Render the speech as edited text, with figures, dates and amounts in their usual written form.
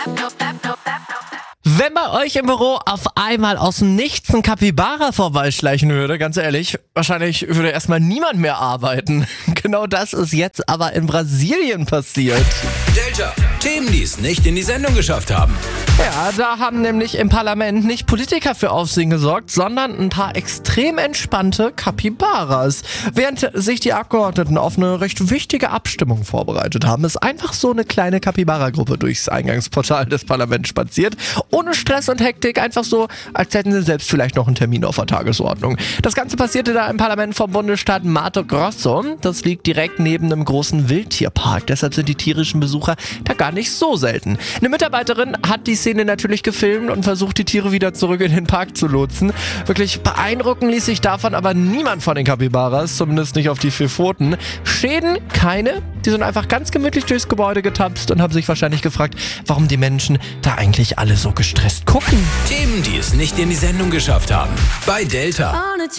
Wenn bei euch im Büro auf einmal aus dem Nichts ein Kapibara vorbeischleichen würde, ganz ehrlich, wahrscheinlich würde erstmal niemand mehr arbeiten. Genau das ist jetzt aber in Brasilien passiert. Delta, Themen, die es nicht in die Sendung geschafft haben. Ja, da haben nämlich im Parlament nicht Politiker für Aufsehen gesorgt, sondern ein paar extrem entspannte Kapibaras. Während sich die Abgeordneten auf eine recht wichtige Abstimmung vorbereitet haben, ist einfach so eine kleine Kapibara-Gruppe durchs Eingangsportal des Parlaments spaziert. Ohne Stress und Hektik, einfach so, als hätten sie selbst vielleicht noch einen Termin auf der Tagesordnung. Das Ganze passierte da im Parlament vom Bundesstaat Mato Grosso. Das liegt direkt neben einem großen Wildtierpark. Deshalb sind die tierischen Besucher da gar nicht so selten. Eine Mitarbeiterin hat die Szene natürlich gefilmt und versucht, die Tiere wieder zurück in den Park zu lotsen. Wirklich beeindrucken ließ sich davon aber niemand von den Kapibaras, zumindest nicht auf die 4 Pfoten. Schäden keine. Die sind einfach ganz gemütlich durchs Gebäude getapst und haben sich wahrscheinlich gefragt, warum die Menschen da eigentlich alle so gestresst gucken. Themen, die es nicht in die Sendung geschafft haben. Bei Delta.